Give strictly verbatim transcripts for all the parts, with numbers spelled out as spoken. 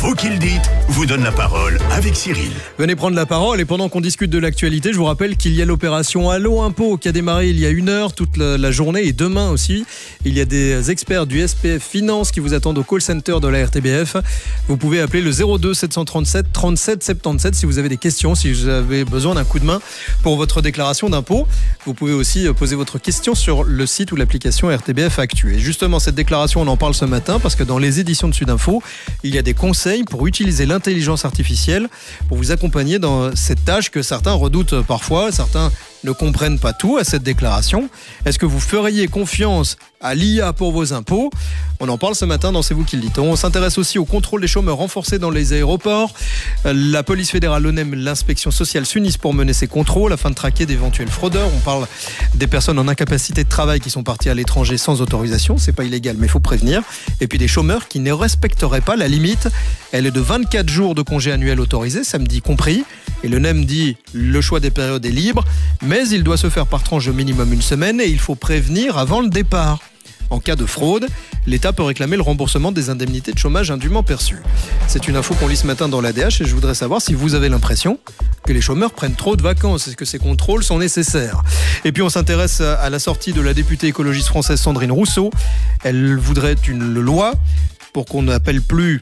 Vous qui le dites vous donne la parole avec Cyril. Venez prendre la parole et pendant qu'on discute de l'actualité, je vous rappelle qu'il y a l'opération Allo Impôt qui a démarré il y a une heure, toute la, la journée et demain aussi. Il y a des experts du S P F Finance qui vous attendent au call center de la R T B F. Vous pouvez appeler le zéro deux sept cent trente-sept trente-sept soixante-dix-sept si vous avez des questions, si vous avez besoin d'un coup de main pour votre déclaration d'impôt. Vous pouvez aussi poser votre question sur le site ou l'application R T B F Actu. Et justement, cette déclaration, on en parle ce matin parce que dans les éditions de Sudinfo, il y a des conseils pour utiliser l'intelligence artificielle pour vous accompagner dans cette tâche que certains redoutent parfois. Certains ne comprennent pas tout à cette déclaration. Est-ce que vous feriez confiance à l'I A pour vos impôts? On en parle ce matin dans C'est vous qui le dites. On s'intéresse aussi au contrôle des chômeurs renforcé dans les aéroports. La police fédérale, l'O N E M, l'inspection sociale s'unissent pour mener ces contrôles afin de traquer d'éventuels fraudeurs. On parle des personnes en incapacité de travail qui sont parties à l'étranger sans autorisation. C'est pas illégal, mais il faut prévenir. Et puis des chômeurs qui ne respecteraient pas la limite. Elle est de vingt-quatre jours de congé annuel autorisé, samedi compris. Et l'O N E M dit le choix des périodes est libre, mais il doit se faire par tranche de minimum une semaine et il faut prévenir avant le départ. En cas de fraude, l'État peut réclamer le remboursement des indemnités de chômage indûment perçues. C'est une info qu'on lit ce matin dans l'A D H et je voudrais savoir si vous avez l'impression que les chômeurs prennent trop de vacances. Est-ce que ces contrôles sont nécessaires? Et puis on s'intéresse à la sortie de la députée écologiste française Sandrine Rousseau. Elle voudrait une loi pour qu'on n'appelle plus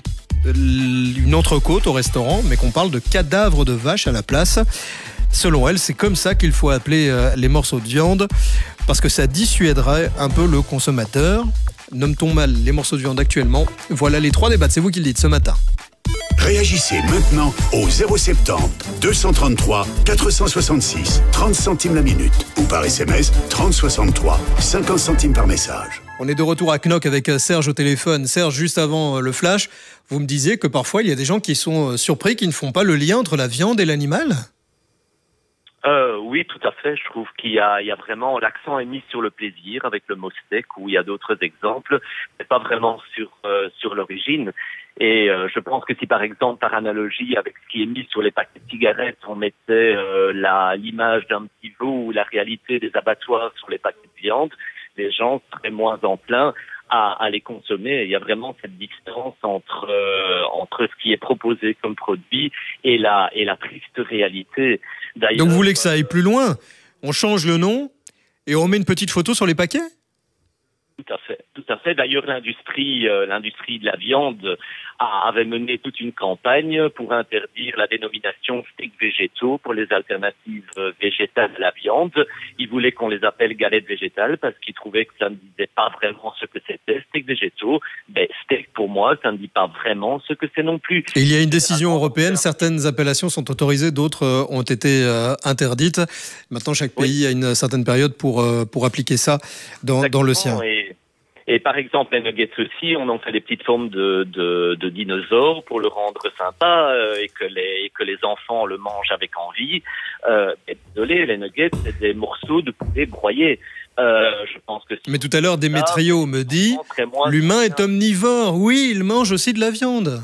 une entrecôte au restaurant, mais qu'on parle de cadavres de vaches à la place. Selon elle, c'est comme ça qu'il faut appeler les morceaux de viande, parce que ça dissuaderait un peu le consommateur. Nomme-t-on mal les morceaux de viande actuellement? Voilà les trois débats, c'est vous qui le dites ce matin. Réagissez maintenant au zéro soixante-dix deux cent trente-trois quatre cent soixante-six, trente centimes la minute ou par S M S trente soixante-trois, cinquante centimes par message. On est de retour à Knock avec Serge au téléphone. Serge, juste avant le flash, vous me disiez que parfois il y a des gens qui sont surpris, qui ne font pas le lien entre la viande et l'animal. Euh, oui, tout à fait. Je trouve qu'il y a, il y a vraiment l'accent est mis sur le plaisir avec le mot steak, ou il y a d'autres exemples, mais pas vraiment sur euh, sur l'origine. Et euh, je pense que si par exemple, par analogie avec ce qui est mis sur les paquets de cigarettes, on mettait euh, la l'image d'un petit veau ou la réalité des abattoirs sur les paquets de viande, les gens seraient moins enclins à, à les consommer. Il y a vraiment cette distance entre euh, entre ce qui est proposé comme produit et la et la triste réalité. D'ailleurs, donc vous voulez que ça aille plus loin? On change le nom et on met une petite photo sur les paquets? Tout à fait, tout à fait. D'ailleurs, l'industrie, euh, l'industrie de la viande a, avait mené toute une campagne pour interdire la dénomination steak végétaux pour les alternatives euh, végétales à la viande. Ils voulaient qu'on les appelle galettes végétales parce qu'ils trouvaient que ça ne disait pas vraiment ce que c'était, steak végétaux. Ben, steak, pour moi, ça ne dit pas vraiment ce que c'est non plus. Et il y a une décision européenne, certaines appellations sont autorisées, d'autres euh, ont été euh, interdites. Maintenant, chaque pays oui. a une certaine période pour, euh, pour appliquer ça dans, dans le sien. Et... Et par exemple, les nuggets aussi, on en fait des petites formes de, de, de dinosaures pour le rendre sympa euh, et que les et que les enfants le mangent avec envie. Euh, désolé, les nuggets, c'est des morceaux de poulet broyés. Euh, je pense que. Si Mais tout à l'heure, Démétrio me dit, l'humain est omnivore. Oui, il mange aussi de la viande.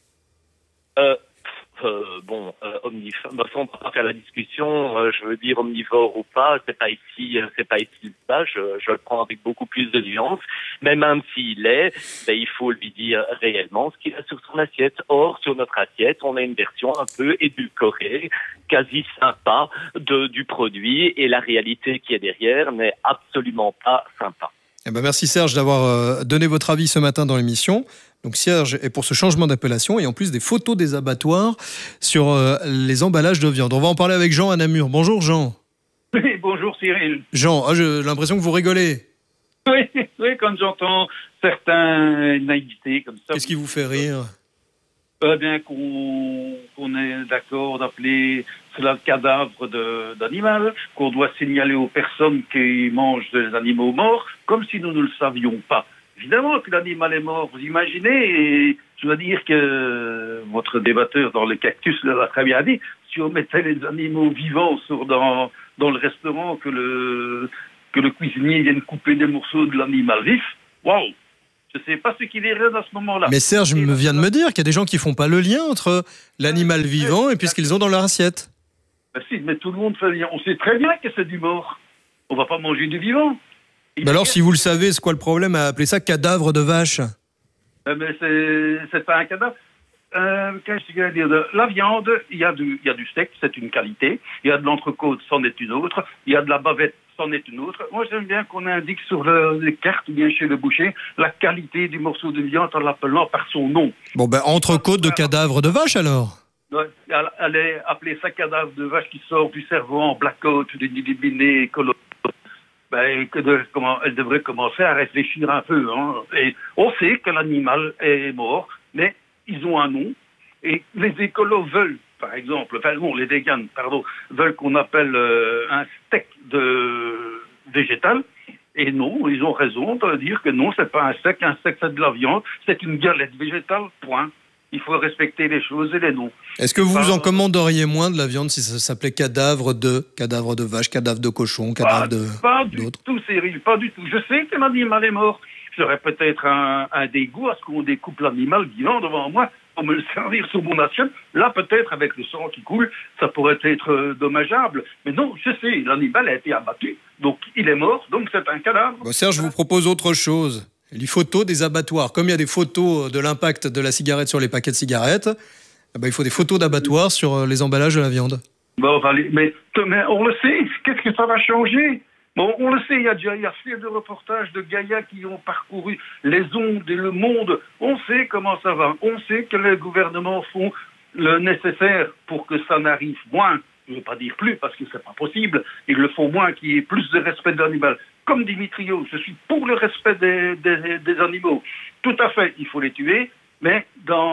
Euh, Euh, bon, euh, omnivore, bah, on va pas faire la discussion, euh, je veux dire omnivore ou pas, c'est pas ici, euh, c'est pas ici le débat, je, je le prends avec beaucoup plus de nuance, mais même s'il est, ben, il faut lui dire réellement ce qu'il a sur son assiette. Or, sur notre assiette, on a une version un peu édulcorée, quasi sympa de, du produit, et la réalité qui est derrière n'est absolument pas sympa. Eh ben merci Serge d'avoir donné votre avis ce matin dans l'émission. Donc Serge est pour ce changement d'appellation et en plus des photos des abattoirs sur euh, les emballages de viande. On va en parler avec Jean à Namur. Bonjour Jean. Oui, bonjour Cyril. Jean, ah, j'ai l'impression que vous rigolez. Oui, oui, quand j'entends certains naïvetés comme ça. Qu'est-ce qui vous fait rire? Eh bien qu'on qu'on est d'accord d'appeler cela le cadavre de, d'animal, qu'on doit signaler aux personnes qui mangent des animaux morts, comme si nous ne le savions pas. Évidemment que l'animal est mort, vous imaginez, et je dois dire que votre débatteur dans le cactus l'a très bien dit, si on mettait les animaux vivants sur dans, dans le restaurant, que le, que le cuisinier vienne couper des morceaux de l'animal vif, waouh! Je ne sais pas ce qu'il irait à ce moment-là. Mais Serge me vient de me dire qu'il y a des gens qui ne font pas le lien entre l'animal vivant et puis ce qu'ils ont dans leur assiette. Ben si, mais tout le monde fait le lien. On sait très bien que c'est du mort. On ne va pas manger du vivant. Ben alors, si vous le savez, c'est quoi le problème à appeler ça cadavre de vache? Ben mais c'est, c'est pas un cadavre. Euh, qu'est-ce qu'il y a à dire de la viande, il y a du, il y a du steak, c'est une qualité. Il y a de l'entrecôte, c'en est une autre. Il y a de la bavette, c'en est une autre. Moi, j'aime bien qu'on indique sur le, les cartes, ou bien chez le boucher, la qualité du morceau de viande en l'appelant par son nom. Bon, ben, entrecôte de cadavre de vache, alors. Ouais, elle, elle est appelée ça cadavre de vache qui sort du cerveau en black-out, du dibiné, colo. Ben, que de, comment, elle devrait commencer à réfléchir un peu. Hein. Et on sait que l'animal est mort, mais ils ont un nom. Et les écolos veulent, par exemple, enfin non, les véganes, pardon, veulent qu'on appelle euh, un steak de végétal. Et non, ils ont raison de dire que non, c'est pas un steak, un steak c'est de la viande, c'est une galette végétale, point. Il faut respecter les choses et les noms. Est-ce que vous Pas, vous en commanderiez moins de la viande si ça s'appelait cadavre de, cadavre de vache, cadavre de cochon, cadavre pas, de pas du d'autres? tout, Cyril, pas du tout. Je sais que l'animal est mort. J'aurais peut-être un, un dégoût à ce qu'on découpe l'animal vivant devant moi pour me le servir sur mon assiette. Là, peut-être, avec le sang qui coule, ça pourrait être euh, dommageable. Mais non, je sais, l'animal a été abattu, donc il est mort, donc c'est un cadavre. Bon, Serge, je vous propose autre chose. Les photos des abattoirs. Comme il y a des photos de l'impact de la cigarette sur les paquets de cigarettes, eh ben, il faut des photos d'abattoirs sur les emballages de la viande. Bon, allez, mais, mais on le sait, qu'est-ce que ça va changer? Bon, on le sait, il y a déjà il y a assez de reportages de Gaïa qui ont parcouru les ondes et le monde. On sait comment ça va. On sait que les gouvernements font le nécessaire pour que ça n'arrive moins. Je ne veux pas dire plus parce que c'est pas possible. Ils le font moins, qu'il y ait plus de respect de l'animal. Comme Dimitrio, je suis pour le respect des, des, des animaux. Tout à fait, il faut les tuer, mais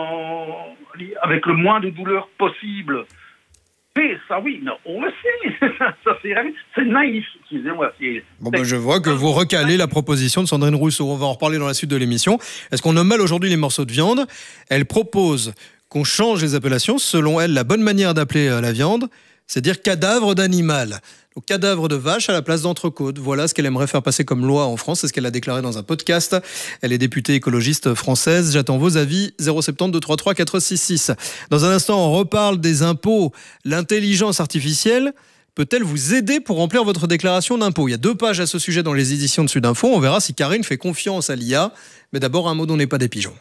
dans, avec le moins de douleur possible. Mais ça, oui, non, on le sait. ça, c'est, c'est naïf, excusez-moi. C'est, bon, ben, je vois que vous recalez la proposition de Sandrine Rousseau. On va en reparler dans la suite de l'émission. Est-ce qu'on nomme mal aujourd'hui les morceaux de viande? Elle propose qu'on change les appellations. Selon elle, la bonne manière d'appeler la viande, c'est dire cadavre d'animal. Donc, cadavre de vache à la place d'entrecôte. Voilà ce qu'elle aimerait faire passer comme loi en France. C'est ce qu'elle a déclaré dans un podcast. Elle est députée écologiste française. J'attends vos avis. zéro sept zéro deux trois trois quatre six six. Dans un instant, on reparle des impôts. L'intelligence artificielle peut-elle vous aider pour remplir votre déclaration d'impôt? Il y a deux pages à ce sujet dans les éditions de Sudinfo. On verra si Karine fait confiance à l'I A. Mais d'abord, un mot dont on n'est pas des pigeons.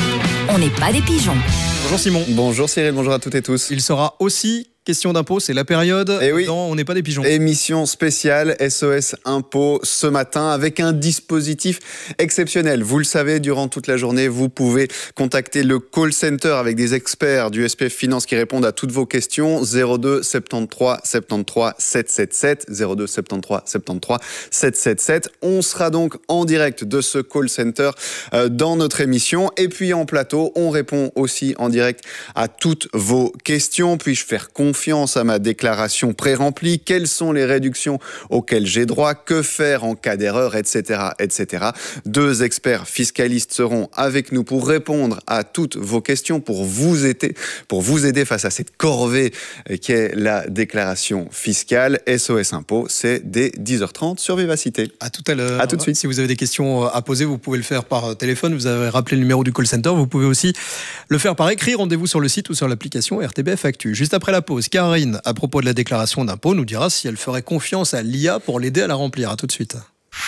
On n'est pas des pigeons. Bonjour Simon. Bonjour Cyril, bonjour à toutes et tous. Il sera aussi question d'impôt, c'est la période Et oui. dans On n'est pas des pigeons. Émission spéciale S O S Impôt ce matin avec un dispositif exceptionnel. Vous le savez, durant toute la journée, vous pouvez contacter le call center avec des experts du S P F Finance qui répondent à toutes vos questions. zéro deux soixante-treize soixante-treize sept cent soixante-dix-sept, zéro deux soixante-treize soixante-treize sept cent soixante-dix-sept. On sera donc en direct de ce call center euh, dans notre émission. Et puis en plateau, on répond aussi en direct à toutes vos questions. Puis-je faire confiance Confiance à ma déclaration pré-remplie, quelles sont les réductions auxquelles j'ai droit, que faire en cas d'erreur, et cetera, et cetera. Deux experts fiscalistes seront avec nous pour répondre à toutes vos questions, pour vous aider, pour vous aider face à cette corvée qu'est la déclaration fiscale. S O S Impôt, c'est dès dix heures trente sur Vivacité. À tout à l'heure. À tout de suite. Si vous avez des questions à poser, vous pouvez le faire par téléphone. Vous avez rappelé le numéro du call center. Vous pouvez aussi le faire par écrit. Rendez-vous sur le site ou sur l'application R T B F Actu. Juste après la pause, Karine, à propos de la déclaration d'impôt, nous dira si elle ferait confiance à l'I A pour l'aider à la remplir. À tout de suite.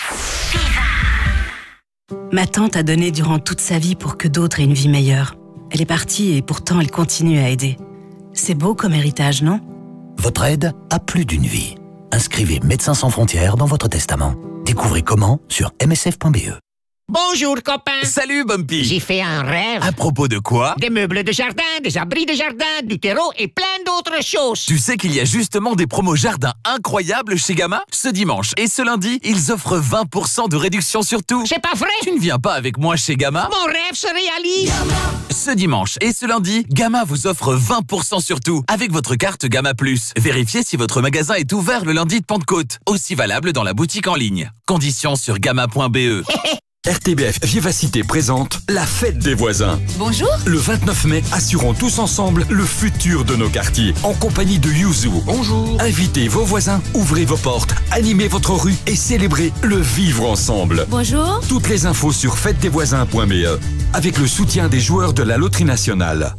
Ma tante a donné durant toute sa vie pour que d'autres aient une vie meilleure. Elle est partie et pourtant elle continue à aider. C'est beau comme héritage, non? Votre aide a plus d'une vie. Inscrivez Médecins sans frontières dans votre testament. Découvrez comment sur m s f point b e. Bonjour, copain. Salut, Bumpy. J'ai fait un rêve. À propos de quoi? Des meubles de jardin, des abris de jardin, du terreau et plein d'autres choses. Tu sais qu'il y a justement des promos jardin incroyables chez Gamma? Ce dimanche et ce lundi, ils offrent vingt pour cent de réduction sur tout. C'est pas vrai? Tu ne viens pas avec moi chez Gamma? Mon rêve se réalise. Gamma. Ce dimanche et ce lundi, Gamma vous offre vingt pour cent sur tout avec votre carte Gamma Plus. Vérifiez si votre magasin est ouvert le lundi de Pentecôte. Aussi valable dans la boutique en ligne. Conditions sur gamma point b e. R T B F Vivacité présente la fête des voisins. Bonjour. Le vingt-neuf mai, assurons tous ensemble le futur de nos quartiers. En compagnie de Yuzu. Bonjour. Invitez vos voisins, ouvrez vos portes, animez votre rue et célébrez le vivre ensemble. Bonjour. Toutes les infos sur fête des voisins point b e avec le soutien des joueurs de la Loterie Nationale.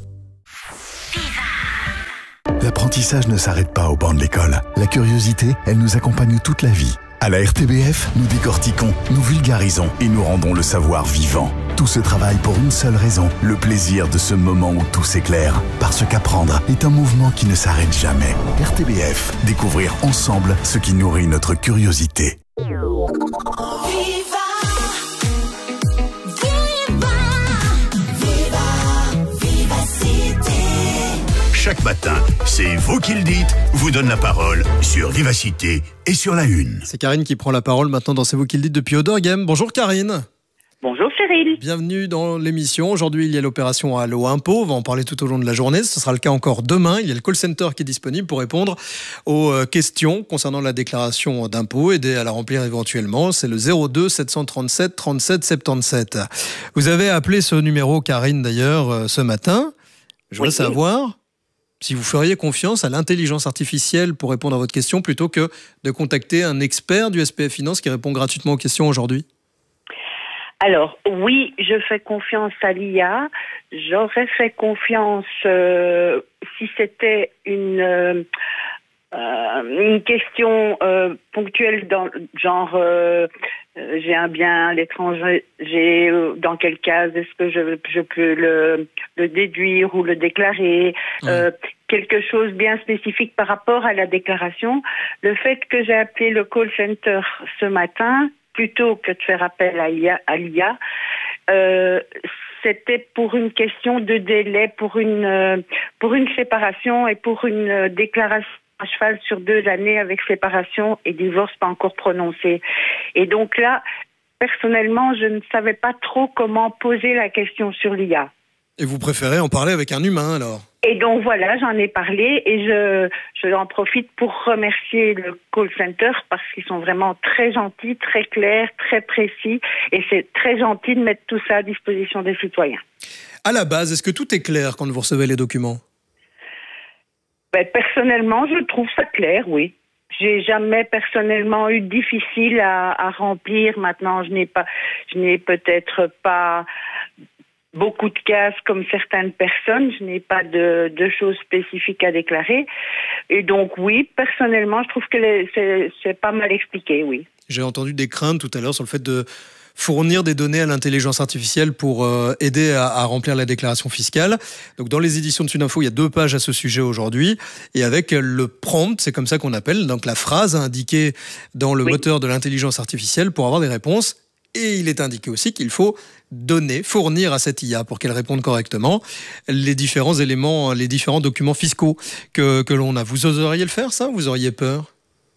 L'apprentissage ne s'arrête pas au banc de l'école. La curiosité, elle nous accompagne toute la vie. À la R T B F, nous décortiquons, nous vulgarisons et nous rendons le savoir vivant. Tout ce travail pour une seule raison, le plaisir de ce moment où tout s'éclaire. Parce qu'apprendre est un mouvement qui ne s'arrête jamais. R T B F, découvrir ensemble ce qui nourrit notre curiosité. Chaque matin, c'est vous qui le dites, vous donne la parole sur Vivacité et sur la Une. C'est Karine qui prend la parole maintenant dans C'est vous qui le dites depuis Oderghem. Bonjour Karine. Bonjour Cyril. Bienvenue dans l'émission. Aujourd'hui, il y a l'opération Allo Impôt. On va en parler tout au long de la journée. Ce sera le cas encore demain. Il y a le call center qui est disponible pour répondre aux questions concernant la déclaration d'impôt, aider à la remplir éventuellement. C'est le zéro deux sept cent trente-sept trente-sept soixante-dix-sept. Vous avez appelé ce numéro, Karine, d'ailleurs, ce matin. Je voudrais oui. savoir si vous feriez confiance à l'intelligence artificielle pour répondre à votre question plutôt que de contacter un expert du S P F Finance qui répond gratuitement aux questions aujourd'hui. Alors, oui, je fais confiance à l'I A. J'aurais fait confiance euh, si c'était une, euh, une question euh, ponctuelle, dans, genre euh, j'ai un bien à l'étranger, j'ai, euh, dans quelle case est-ce que je, je peux le, le déduire ou le déclarer, euh, quelque chose bien spécifique par rapport à la déclaration. Le fait que j'ai appelé le call center ce matin, plutôt que de faire appel à l'I A, à l'I A euh, c'était pour une question de délai, pour une, euh, pour une séparation et pour une euh, déclaration à cheval sur deux années avec séparation et divorce pas encore prononcé. Et donc là, personnellement, je ne savais pas trop comment poser la question sur l'I A. Et vous préférez en parler avec un humain alors ? Et donc voilà, j'en ai parlé et je, je en profite pour remercier le call center parce qu'ils sont vraiment très gentils, très clairs, très précis et c'est très gentil de mettre tout ça à disposition des citoyens. À la base, est-ce que tout est clair quand vous recevez les documents ? Ben, personnellement, je trouve ça clair, oui. J'ai jamais personnellement eu difficile à, à remplir. Maintenant, je n'ai pas, je n'ai peut-être pas beaucoup de cases comme certaines personnes. Je n'ai pas de, de choses spécifiques à déclarer. Et donc, oui, personnellement, je trouve que les, c'est, c'est pas mal expliqué, oui. J'ai entendu des craintes tout à l'heure sur le fait de fournir des données à l'intelligence artificielle pour euh, aider à, à remplir la déclaration fiscale. Donc, dans les éditions de Sudinfo, il y a deux pages à ce sujet aujourd'hui. Et avec le prompt, c'est comme ça qu'on appelle, donc la phrase indiquée dans le oui. moteur de l'intelligence artificielle pour avoir des réponses. Et il est indiqué aussi qu'il faut donner, fournir à cette I A pour qu'elle réponde correctement les différents éléments, les différents documents fiscaux que, que l'on a. Vous oseriez le faire, ça, ou vous auriez peur ?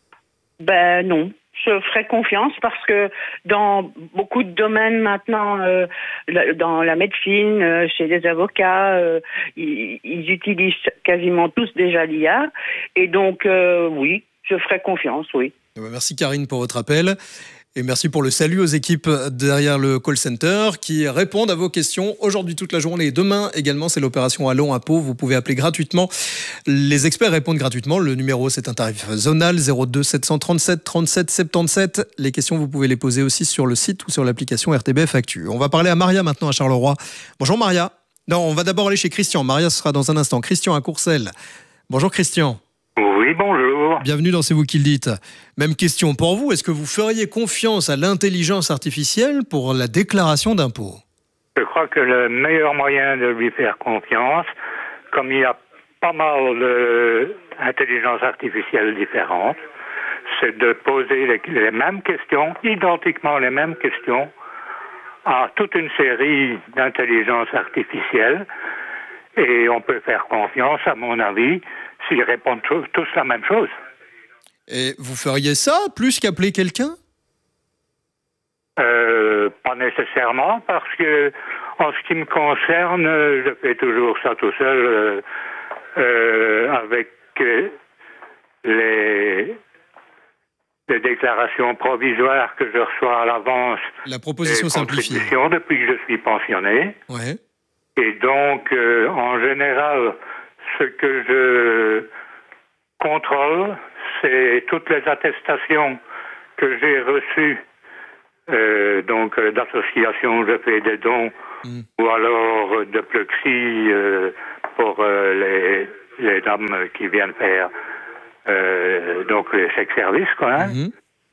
Ben non. Je ferai confiance parce que dans beaucoup de domaines maintenant, euh, dans la médecine, euh, chez les avocats, euh, ils, ils utilisent quasiment tous déjà l'I A. Et donc, euh, oui, je ferai confiance, oui. Merci Karine pour votre appel. Et merci pour le salut aux équipes derrière le call center qui répondent à vos questions aujourd'hui toute la journée et demain également. C'est l'opération Allo Impôt. Vous pouvez appeler gratuitement. Les experts répondent gratuitement. Le numéro, c'est un tarif zonal zéro deux sept cent trente-sept trente-sept soixante-dix-sept. Les questions, vous pouvez les poser aussi sur le site ou sur l'application R T B F Actu. On va parler à Maria maintenant à Charleroi. Bonjour Maria. Non, on va d'abord aller chez Christian. Maria, ce sera dans un instant. Christian à Courcelles. Bonjour Christian. Oui, bonjour. Bienvenue dans C'est vous qui le dites. Même question pour vous. Est-ce que vous feriez confiance à l'intelligence artificielle pour la déclaration d'impôt ? Je crois que le meilleur moyen de lui faire confiance, comme il y a pas mal d'intelligences artificielles différentes, c'est de poser les, les mêmes questions, identiquement les mêmes questions, à toute une série d'intelligences artificielles. Et on peut faire confiance, à mon avis, s'ils répondent tous, tous la même chose. Et vous feriez ça plus qu'appeler quelqu'un ? euh, Pas nécessairement, parce que en ce qui me concerne, je fais toujours ça tout seul euh, euh, avec euh, les, les déclarations provisoires que je reçois à l'avance. La proposition simplifiée. Depuis que je suis pensionné. Ouais. Et donc, euh, en général, ce que je contrôle, c'est toutes les attestations que j'ai reçues, euh, donc euh, d'associations où je fais des dons, mm. ou alors euh, de Pluxi euh, pour euh, les, les dames qui viennent faire euh, donc les sex services, quoi. Hein. Mm-hmm.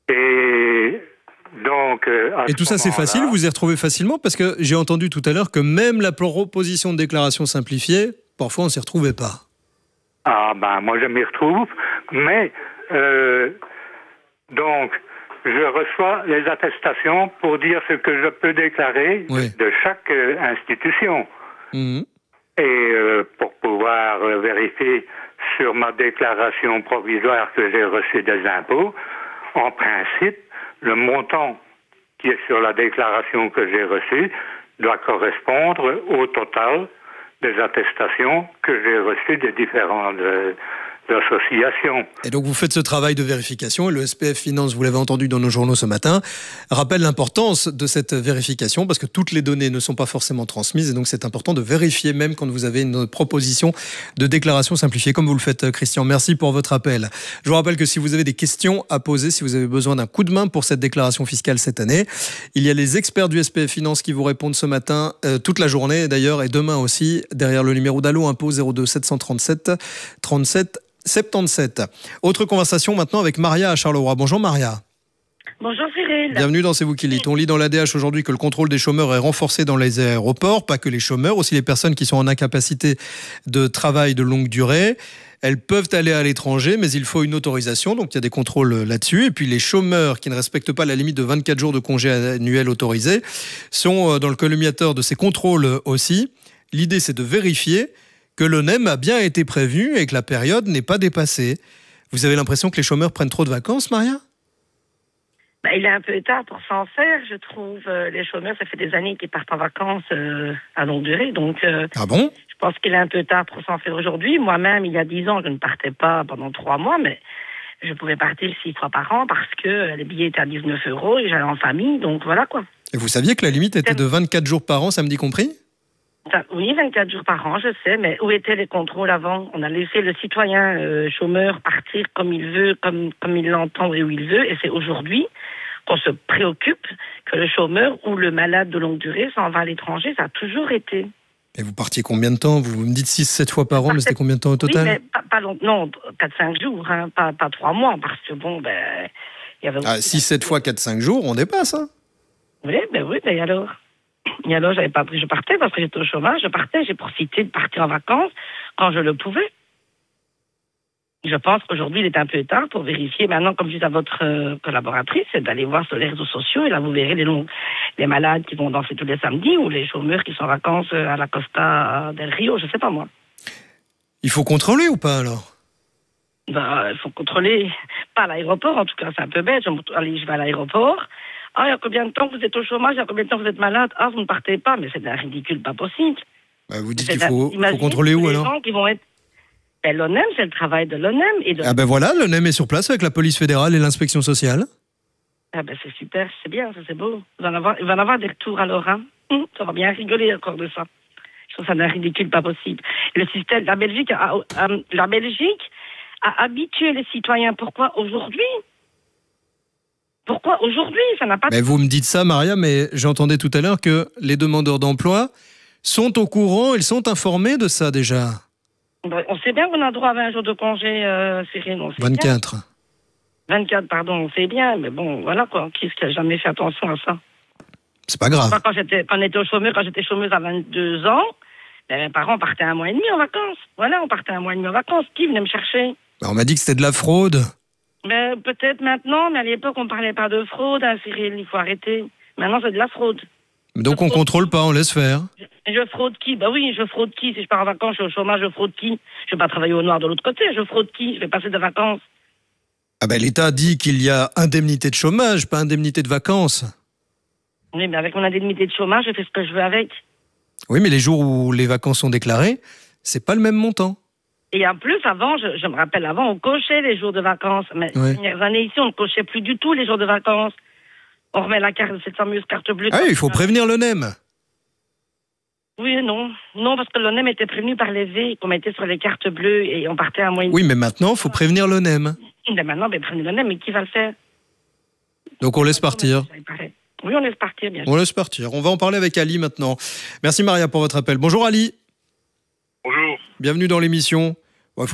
Et donc... Euh, Et tout ça, c'est facile, vous y retrouvez facilement? Parce que j'ai entendu tout à l'heure que même la proposition de déclaration simplifiée, parfois, on ne s'y retrouvait pas. Ah ben, moi, je m'y retrouve. Mais, euh, donc, je reçois les attestations pour dire ce que je peux déclarer oui. de chaque euh, institution. Mmh. Et euh, pour pouvoir euh, vérifier sur ma déclaration provisoire que j'ai reçue des impôts, en principe, le montant qui est sur la déclaration que j'ai reçue doit correspondre au total des attestations que j'ai reçues des différentes euh, associations. Et donc vous faites ce travail de vérification et le S P F Finance, vous l'avez entendu dans nos journaux ce matin, rappelle l'importance de cette vérification parce que toutes les données ne sont pas forcément transmises et donc c'est important de vérifier même quand vous avez une proposition de déclaration simplifiée comme vous le faites Christian. Merci pour votre appel. Je vous rappelle que si vous avez des questions à poser, si vous avez besoin d'un coup de main pour cette déclaration fiscale cette année, il y a les experts du S P F Finance qui vous répondent ce matin, euh, toute la journée d'ailleurs et demain aussi, derrière le numéro d'Allo Impôt zéro deux sept cent trente-sept trente-sept soixante-dix-sept. Autre conversation maintenant avec Maria à Charleroi. Bonjour Maria. Bonjour Cyril. Bienvenue dans C'est vous qui le dites. On lit dans l'A D H aujourd'hui que le contrôle des chômeurs est renforcé dans les aéroports, pas que les chômeurs, aussi les personnes qui sont en incapacité de travail de longue durée. Elles peuvent aller à l'étranger, mais il faut une autorisation, donc il y a des contrôles là-dessus. Et puis les chômeurs qui ne respectent pas la limite de vingt-quatre jours de congé annuel autorisés sont dans le collimateur de ces contrôles aussi. L'idée, c'est de vérifier que l'O N E M a bien été prévenu et que la période n'est pas dépassée. Vous avez l'impression que les chômeurs prennent trop de vacances, Maria ? Bah, il est un peu tard pour s'en faire, je trouve. Euh, les chômeurs, ça fait des années qu'ils partent en vacances euh, à longue durée. Donc, euh, ah bon ? Je pense qu'il est un peu tard pour s'en faire aujourd'hui. Moi-même, il y a dix ans, je ne partais pas pendant trois mois, mais je pouvais partir six fois par an parce que les billets étaient à dix-neuf euros et j'allais en famille. Donc, voilà quoi. Et vous saviez que la limite était de vingt-quatre jours par an, samedi compris ? Oui, vingt-quatre jours par an, je sais, mais où étaient les contrôles avant ? On a laissé le citoyen euh, chômeur partir comme il veut, comme, comme il l'entend et où il veut, et c'est aujourd'hui qu'on se préoccupe que le chômeur ou le malade de longue durée s'en va à l'étranger, ça a toujours été. Et vous partiez combien de temps ? Vous me dites six sept fois par an, mais c'était combien de temps au total ? Oui, mais pas, pas long, non, quatre cinq jours, hein, pas, pas trois mois, parce que bon, ben... il y avait ah, six sept fois quatre cinq jours, on dépasse, hein ? Oui, ben oui, ben alors... Et alors, j'avais pas pris, je partais parce que j'étais au chômage, je partais, j'ai profité de partir en vacances quand je le pouvais. Je pense qu'aujourd'hui, il est un peu tard pour vérifier. Maintenant, comme je dis à votre euh, collaboratrice, c'est d'aller voir sur les réseaux sociaux et là, vous verrez les, longs, les malades qui vont danser tous les samedis ou les chômeurs qui sont en vacances à la Costa del Rio, je sais pas moi. Il faut contrôler ou pas alors ? Ben, il faut contrôler. Pas à l'aéroport, en tout cas, c'est un peu bête. Je, allez, je vais à l'aéroport. Ah, il y a combien de temps vous êtes au chômage, il y a combien de temps vous êtes malade? Ah, vous ne partez pas, mais c'est un ridicule, pas possible. Bah, vous dites qu'il faut, faut contrôler où alors? Gens qui vont être... ben, l'O N E M, c'est le travail de l'O N E M. Et de... Ah ben voilà, l'O N E M est sur place avec la police fédérale et l'inspection sociale. Ah ben c'est super, c'est bien, ça c'est beau. Il va en avoir, il va en avoir des retours alors, hein. Hum, ça va bien rigoler encore de ça. Je trouve ça d'un ridicule, pas possible. Le système, la Belgique a, a, la Belgique a habitué les citoyens. Pourquoi aujourd'hui? Pourquoi aujourd'hui? Ça n'a pas... Mais vous me dites ça, Maria, mais j'entendais tout à l'heure que les demandeurs d'emploi sont au courant, ils sont informés de ça déjà. Ben, on sait bien qu'on a droit à vingt jours de congé, euh, Cyril. On sait vingt-quatre. Bien. vingt-quatre, pardon, on sait bien, mais bon, voilà quoi. Qui est-ce qui a jamais fait attention à ça? C'est pas grave. Moi, quand j'étais, quand on était au chômeur, quand j'étais chômeuse à vingt-deux ans, ben, mes parents partaient un mois et demi en vacances. Voilà, on partait un mois et demi en vacances. Qui venait me chercher? Ben, on m'a dit que c'était de la fraude. Ben, peut-être maintenant, mais à l'époque, on parlait pas de fraude, hein, Cyril, il faut arrêter. Maintenant, c'est de la fraude. Donc je on fraude. contrôle pas, on laisse faire. Je, je fraude qui? Ben oui, je fraude qui? Si je pars en vacances, je suis au chômage, je fraude qui? Je vais pas travailler au noir de l'autre côté, je fraude qui? Je vais passer des vacances. Ah ben l'État dit qu'il y a indemnité de chômage, pas indemnité de vacances. Oui, mais avec mon indemnité de chômage, je fais ce que je veux avec. Oui, mais les jours où les vacances sont déclarées, c'est pas le même montant. Et en plus, avant, je, je me rappelle, avant, on cochait les jours de vacances. Mais ouais. Les dernières années ici, on ne cochait plus du tout les jours de vacances. On remet la carte, cette fameuse carte bleue. Ah oui, il faut prévenir l'O N E M. Oui et non. Non, parce que l'O N E M était prévenu par les V, qu'on mettait sur les cartes bleues et on partait à moyen. Oui, mais maintenant, il faut prévenir l'O N E M. Mais maintenant, ben, prévenir l'O N E M, mais qui va le faire? Donc on laisse partir. Oui, on laisse partir, bien sûr. On laisse partir. On va en parler avec Ali maintenant. Merci Maria pour votre appel. Bonjour Ali. Bonjour. Bienvenue dans l'émission.